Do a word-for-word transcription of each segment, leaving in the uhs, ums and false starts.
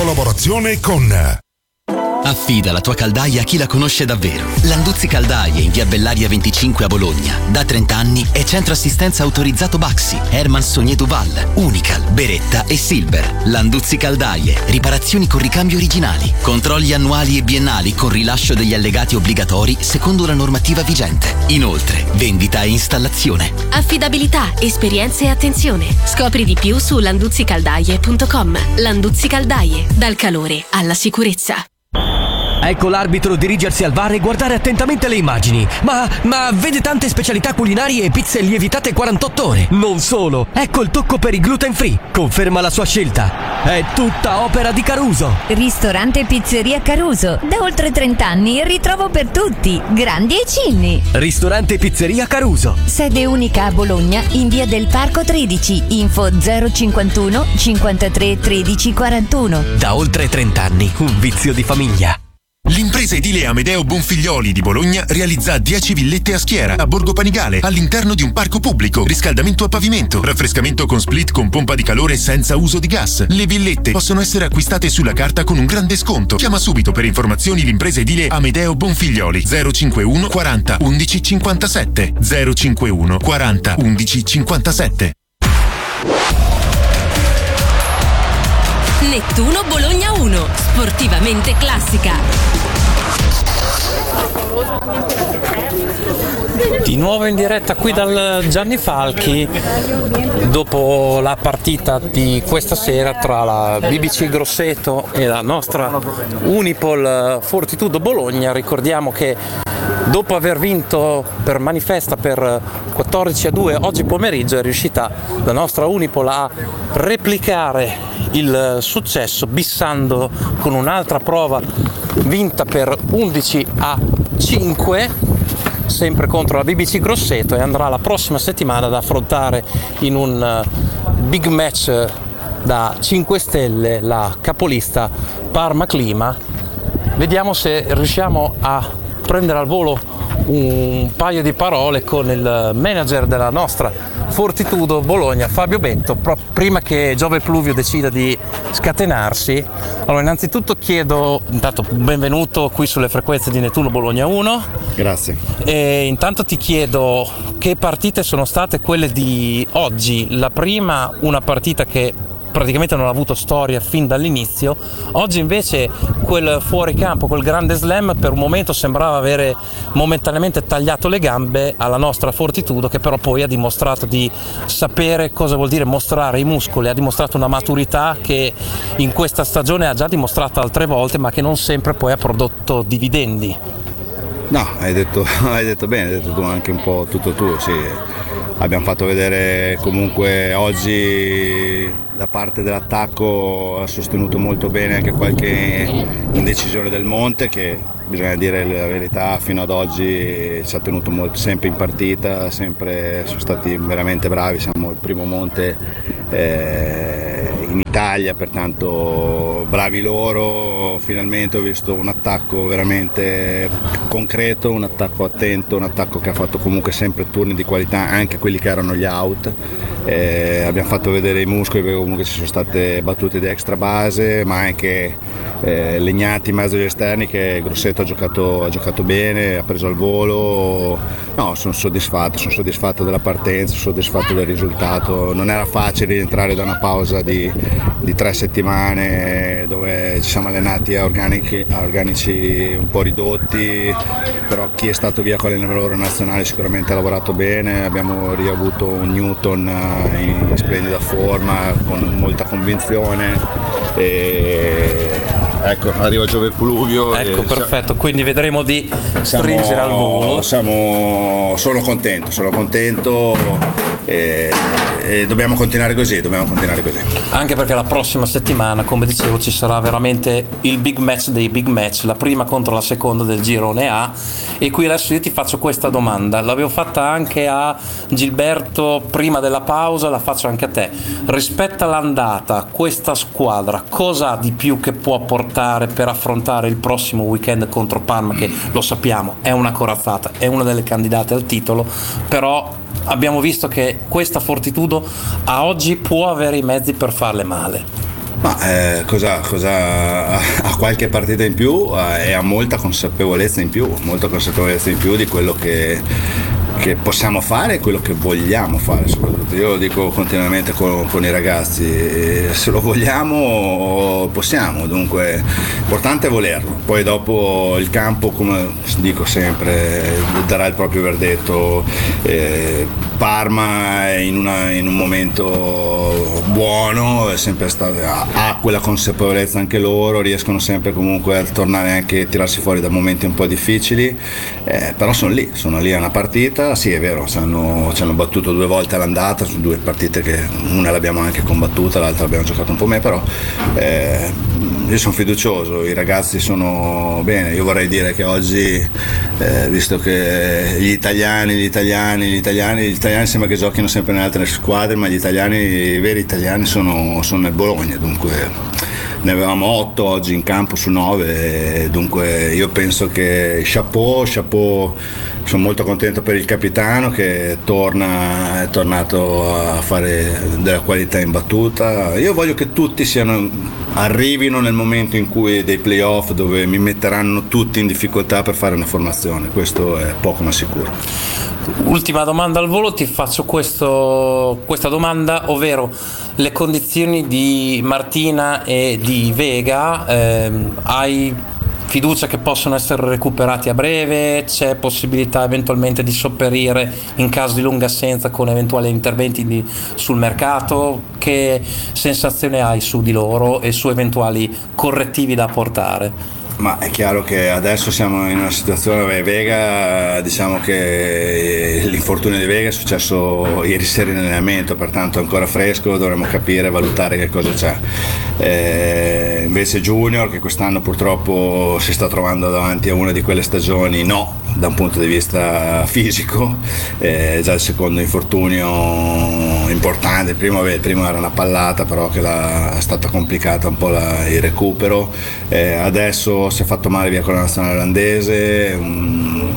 collaborazione con... Affida la tua caldaia a chi la conosce davvero. Landuzzi Caldaie in via Bellaria venticinque a Bologna. Da trenta anni è centro assistenza autorizzato Baxi, Herman Sogné Duval, Unical, Beretta e Silver. Landuzzi Caldaie, riparazioni con ricambio originali, controlli annuali e biennali con rilascio degli allegati obbligatori secondo la normativa vigente. Inoltre, vendita e installazione. Affidabilità, esperienza e attenzione. Scopri di più su landuzzi caldaie punto com. Landuzzi Caldaie, dal calore alla sicurezza. Ecco l'arbitro dirigersi al V A R e guardare attentamente le immagini. Ma, ma vede tante specialità culinarie e pizze lievitate quarantotto ore. Non solo, ecco il tocco per i gluten free. Conferma la sua scelta. È tutta opera di Caruso. Ristorante e pizzeria Caruso. Da oltre trenta anni il ritrovo per tutti, grandi e cinni. Ristorante e pizzeria Caruso. Sede unica a Bologna in via del Parco tredici. Info zero cinquantuno cinquantatré tredici quarantuno. Da oltre trenta anni, un vizio di famiglia. L'impresa edile Amedeo Bonfiglioli di Bologna realizza dieci villette a schiera a Borgo Panigale all'interno di un parco pubblico, riscaldamento a pavimento, raffrescamento con split con pompa di calore senza uso di gas. Le villette possono essere acquistate sulla carta con un grande sconto. Chiama subito per informazioni l'impresa edile Amedeo Bonfiglioli zero cinquantuno quaranta undici cinquantasette zero cinquantuno quaranta undici cinquantasette. Nettuno Bologna uno, sportivamente classica. Di nuovo in diretta qui dal Gianni Falchi dopo la partita di questa sera tra la B B C Grosseto e la nostra Unipol Fortitudo Bologna. Ricordiamo che dopo aver vinto per manifesta per quattordici a due oggi pomeriggio è riuscita la nostra Unipol a replicare il successo bissando con un'altra prova vinta per undici a cinque sempre contro la B B C Grosseto, e andrà la prossima settimana ad affrontare in un big match da cinque stelle la capolista Parma Clima. Vediamo se riusciamo a prendere al volo un paio di parole con il manager della nostra Fortitudo Bologna, Fabio Betto, prima che Giove Pluvio decida di scatenarsi. Allora, innanzitutto chiedo, intanto benvenuto qui sulle frequenze di Nettuno Bologna uno. Grazie. E intanto ti chiedo che partite sono state quelle di oggi. La prima, una partita che praticamente non ha avuto storia fin dall'inizio. Oggi invece quel fuoricampo, quel grande slam, per un momento sembrava avere momentaneamente tagliato le gambe alla nostra Fortitudo, che però poi ha dimostrato di sapere cosa vuol dire mostrare i muscoli, ha dimostrato una maturità che in questa stagione ha già dimostrato altre volte, ma che non sempre poi ha prodotto dividendi. No, hai detto, hai detto bene, hai detto tu anche un po' tutto tu, sì. Abbiamo fatto vedere comunque oggi da parte dell'attacco, ha sostenuto molto bene anche qualche indecisione del Monte, che bisogna dire la verità fino ad oggi ci ha tenuto molto, sempre in partita, sempre sono stati veramente bravi, siamo il primo Monte eh, in Italia, pertanto bravi loro. Finalmente ho visto un attacco veramente concreto, un attacco attento, un attacco che ha fatto comunque sempre turni di qualità, anche quelli che erano gli out. Eh, abbiamo fatto vedere i muscoli perché comunque ci sono state battute di extra base, ma anche eh, Legnati in mezzo agli esterni, che Grosseto ha giocato, ha giocato bene, ha preso al volo. No, sono soddisfatto, sono soddisfatto della partenza, sono soddisfatto del risultato. Non era facile rientrare da una pausa di, di tre settimane dove ci siamo allenati a organici, a organici un po' ridotti, però chi è stato via con l'allenatore nazionale sicuramente ha lavorato bene. Abbiamo riavuto un Newton in splendida forma, con molta convinzione, e ecco, arriva Giove Pluvio. Ecco, perfetto, quindi vedremo di stringere siamo, al volo. Siamo, sono contento, sono contento. E, e dobbiamo continuare così, dobbiamo continuare così. Anche perché la prossima settimana, come dicevo, ci sarà veramente il big match dei big match, la prima contro la seconda del girone A. E qui adesso io ti faccio questa domanda, l'avevo fatta anche a Gilberto prima della pausa, la faccio anche a te. Rispetto all'andata, questa squadra cosa ha di più che può portare per affrontare il prossimo weekend contro Parma, che lo sappiamo è una corazzata, è una delle candidate al titolo, però abbiamo visto che questa Fortitudo a oggi può avere i mezzi per farle male. Ma eh, cosa, cosa ha qualche partita in più eh, e ha molta consapevolezza in più, molta consapevolezza in più di quello che, che possiamo fare e quello che vogliamo fare soprattutto. Io lo dico continuamente con, con i ragazzi, se lo vogliamo possiamo, dunque l'importante è volerlo, poi dopo il campo, come dico sempre, darà il proprio verdetto. eh, Parma è in, una, in un momento buono, è sempre stato, ha, ha quella consapevolezza anche loro, riescono sempre comunque a tornare anche a tirarsi fuori da momenti un po' difficili, eh, però sono lì, sono lì a una partita, sì è vero, ci hanno, ci hanno battuto due volte all'andata su due partite che una l'abbiamo anche combattuta, l'altra l'abbiamo giocato un po' meno, però eh, io sono fiducioso, i ragazzi sono bene, io vorrei dire che oggi, eh, visto che gli italiani, gli italiani, gli italiani, gli italiani sembra che giochino sempre nelle altre squadre, ma gli italiani, i veri italiani sono, sono nel Bologna, dunque ne avevamo otto oggi in campo su nove, dunque io penso che chapeau, chapeau, sono molto contento per il capitano che torna, è tornato a fare della qualità in battuta. Io voglio che tutti siano, arrivino nel momento in cui dei playoff dove mi metteranno tutti in difficoltà per fare una formazione, questo è poco ma sicuro. Ultima domanda al volo, ti faccio questo, questa domanda, ovvero le condizioni di Martina e di Vega, ehm, hai fiducia che possono essere recuperati a breve? C'è possibilità eventualmente di sopperire in caso di lunga assenza con eventuali interventi di, sul mercato? Che sensazione hai su di loro e su eventuali correttivi da apportare? Ma è chiaro che adesso siamo in una situazione dove Vega, diciamo che l'infortunio di Vega è successo ieri sera in allenamento, pertanto è ancora fresco, dovremo capire, valutare che cosa c'è. Eh, invece Junior, che quest'anno purtroppo si sta trovando davanti a una di quelle stagioni, no, da un punto di vista fisico, eh, già il secondo infortunio importante, il primo, il primo era una pallata, però che la, è stata complicata un po' la, il recupero, eh, adesso si è fatto male via con la nazionale olandese, um,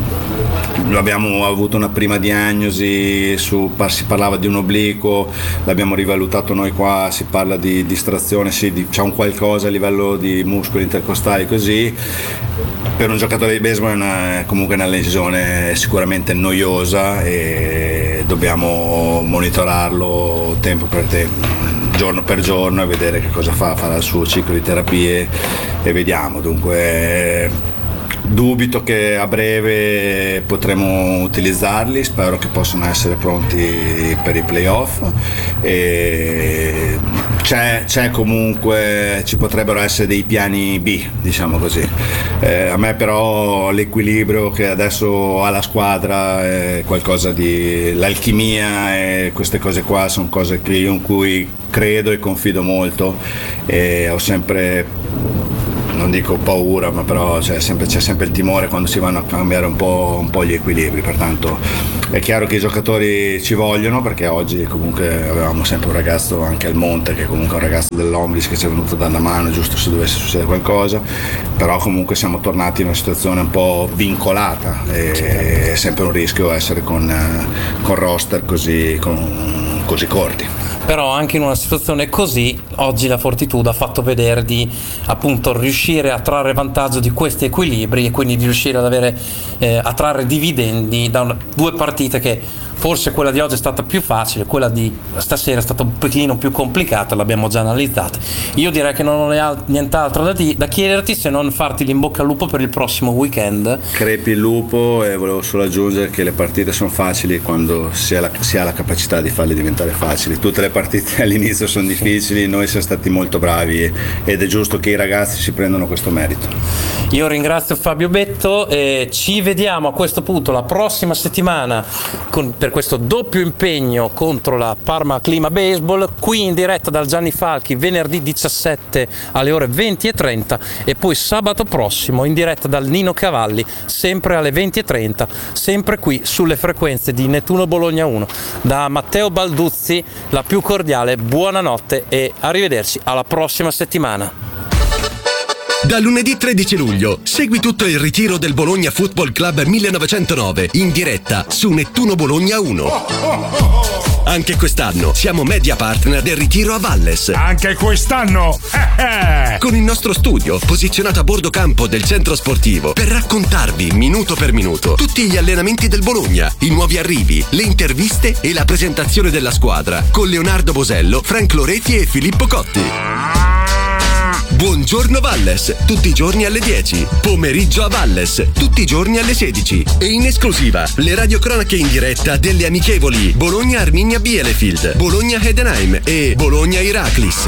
abbiamo avuto una prima diagnosi, su, si parlava di un obliquo, l'abbiamo rivalutato noi qua, si parla di distrazione, sì, di, c'è un qualcosa a livello di muscoli intercostali così. Per un giocatore di baseball è, una, è comunque una lesione sicuramente noiosa e dobbiamo monitorarlo tempo per tempo, giorno per giorno, e vedere che cosa fa, farà il suo ciclo di terapie e vediamo. Dunque dubito che a breve potremo utilizzarli, spero che possano essere pronti per i playoff e c'è, c'è comunque, ci potrebbero essere dei piani B, diciamo così. Eh, a me però l'equilibrio che adesso ha la squadra è qualcosa di, l'alchimia e queste cose qua sono cose che io in cui credo e confido molto e ho sempre, non dico paura, ma però c'è sempre, c'è sempre il timore quando si vanno a cambiare un po', un po' gli equilibri, pertanto è chiaro che i giocatori ci vogliono, perché oggi comunque avevamo sempre un ragazzo anche al Monte, che comunque è un ragazzo dell'Ombris che ci è venuto a dare una mano giusto se dovesse succedere qualcosa, però comunque siamo tornati in una situazione un po' vincolata e è sempre un rischio essere con, con roster così, con, così corti. Però anche in una situazione così oggi la Fortitudo ha fatto vedere di appunto riuscire a trarre vantaggio di questi equilibri e quindi di riuscire ad avere eh, a trarre dividendi da una, due partite che forse quella di oggi è stata più facile, quella di stasera è stata un pochino più complicata, l'abbiamo già analizzata. Io direi che non ho nient'altro da, di, da chiederti se non farti l'in bocca al lupo per il prossimo weekend. Crepi il lupo, e volevo solo aggiungere che le partite sono facili quando si ha la, si ha la capacità di farle diventare facili. Tutte le partite all'inizio sono difficili, noi siamo stati molto bravi ed è giusto che i ragazzi si prendano questo merito. Io ringrazio Fabio Betto e ci vediamo a questo punto la prossima settimana con, per questo doppio impegno contro la Parma Clima Baseball, qui in diretta dal Gianni Falchi venerdì diciassette alle ore venti e trenta e poi sabato prossimo in diretta dal Nino Cavalli sempre alle venti e trenta, sempre qui sulle frequenze di Nettuno Bologna uno. Da Matteo Balduzzi la più cordiale buonanotte e arrivederci alla prossima settimana. Da lunedì tredici luglio segui tutto il ritiro del Bologna Football Club millenovecentonove in diretta su Nettuno Bologna uno. Anche quest'anno siamo media partner del ritiro a Valles. Anche quest'anno? Con il nostro studio posizionato a bordo campo del centro sportivo per raccontarvi minuto per minuto tutti gli allenamenti del Bologna, i nuovi arrivi, le interviste e la presentazione della squadra con Leonardo Bosello, Frank Loreti e Filippo Cotti. Buongiorno Valles, tutti i giorni alle dieci. Pomeriggio a Valles, tutti i giorni alle sedici. E in esclusiva, le radiocronache in diretta delle amichevoli Bologna Arminia Bielefeld, Bologna Heidenheim e Bologna Heracles.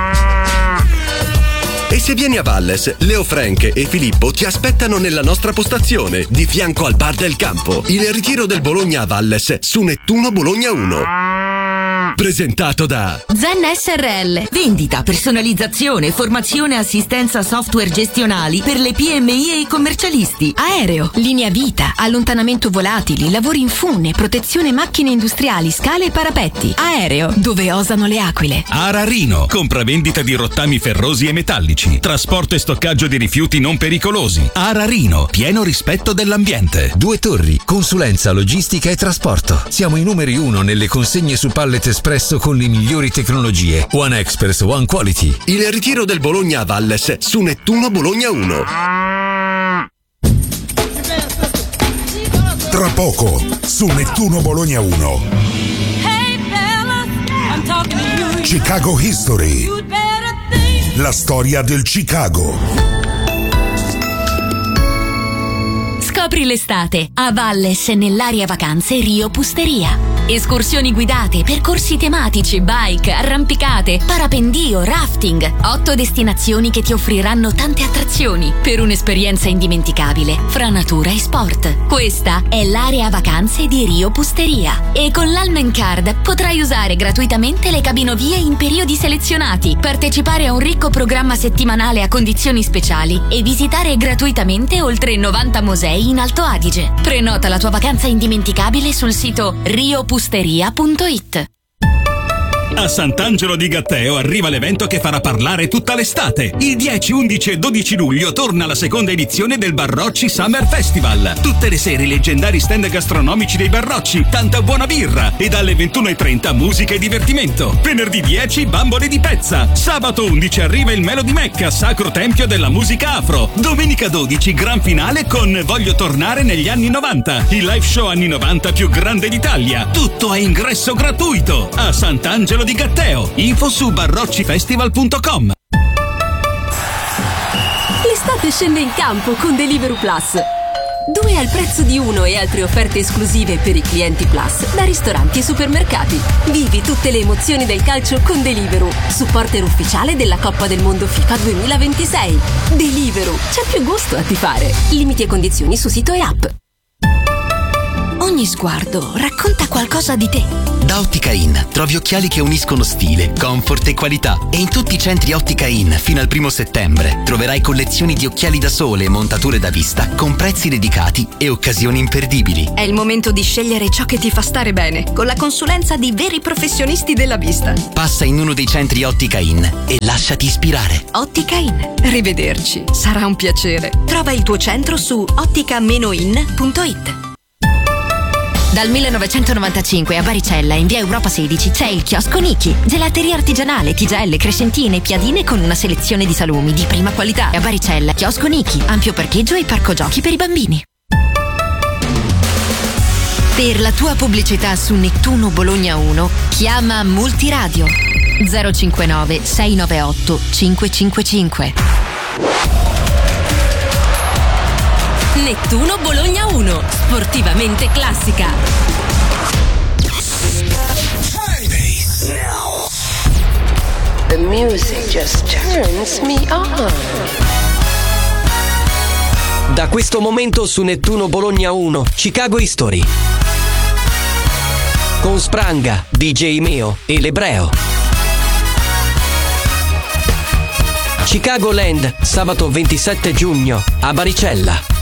E se vieni a Valles, Leo Frank e Filippo ti aspettano nella nostra postazione, di fianco al bar del campo. Il ritiro del Bologna a Valles su Nettuno Bologna uno. Presentato da Zen S R L. Vendita, personalizzazione, formazione e assistenza software gestionali per le P M I e i commercialisti. Aereo, linea vita, allontanamento volatili, lavori in funne, protezione macchine industriali, scale e parapetti. Aereo, dove osano le aquile. Ararino, compravendita di rottami ferrosi e metallici, trasporto e stoccaggio di rifiuti non pericolosi. Ararino, pieno rispetto dell'ambiente. Due Torri, consulenza, logistica e trasporto. Siamo i numeri uno nelle consegne su pallet espresso con le migliori tecnologie. One Express, One Quality. Il ritiro del Bologna a Valles su Nettuno Bologna uno. Tra poco su Nettuno Bologna uno. Chicago History. La storia del Chicago. Scopri l'estate a Valles nell'area vacanze Rio Pusteria. Escursioni guidate, percorsi tematici, bike, arrampicate, parapendio, rafting. Otto destinazioni che ti offriranno tante attrazioni per un'esperienza indimenticabile fra natura e sport. Questa è l'area vacanze di Rio Pusteria e con l'Almen Card potrai usare gratuitamente le cabinovie in periodi selezionati, partecipare a un ricco programma settimanale a condizioni speciali e visitare gratuitamente oltre novanta musei in Alto Adige. Prenota la tua vacanza indimenticabile sul sito rio pusteria punto it. A Sant'Angelo di Gatteo arriva l'evento che farà parlare tutta l'estate. Il dieci, undici e dodici luglio torna la seconda edizione del Barrocci Summer Festival. Tutte le sere i leggendari stand gastronomici dei Barrocci, tanta buona birra e dalle ventuno e trenta musica e divertimento. Venerdì dieci bambole di pezza. Sabato undici arriva il Melo di Mecca, sacro tempio della musica afro. Domenica dodici gran finale con Voglio tornare negli anni novanta, il live show anni novanta più grande d'Italia. Tutto a ingresso gratuito a Sant'Angelo di Gatteo. Info su barrocci festival punto com. L'estate scende in campo con Deliveroo Plus. Due al prezzo di uno e altre offerte esclusive per i clienti Plus da ristoranti e supermercati. Vivi tutte le emozioni del calcio con Deliveroo, supporter ufficiale della Coppa del Mondo FIFA duemilaventisei. Deliveroo, c'è più gusto a tifare. Limiti e condizioni su sito e app. Ogni sguardo racconta qualcosa di te. Da Ottica In trovi occhiali che uniscono stile, comfort e qualità. E in tutti i centri Ottica In fino al primo settembre troverai collezioni di occhiali da sole e montature da vista con prezzi dedicati e occasioni imperdibili. È il momento di scegliere ciò che ti fa stare bene con la consulenza di veri professionisti della vista. Passa in uno dei centri Ottica In e lasciati ispirare. Ottica In. Rivederci sarà un piacere. Trova il tuo centro su ottica in punto it. Dal millenovecentonovantacinque a Baricella, in via Europa sedici, c'è il chiosco Niki. Gelateria artigianale, tigelle, crescentine e piadine con una selezione di salumi di prima qualità. A Baricella, chiosco Niki, ampio parcheggio e parco giochi per i bambini. Per la tua pubblicità su Nettuno Bologna uno, chiama Multiradio zero cinquantanove sei novantotto cinquecentocinquantacinque. Nettuno Bologna uno, sportivamente classica. The music just turns me on. Da questo momento su Nettuno Bologna uno, Chicago History. Con Spranga, D J Meo e l'Ebreo. Chicago Land, sabato ventisette giugno, a Baricella.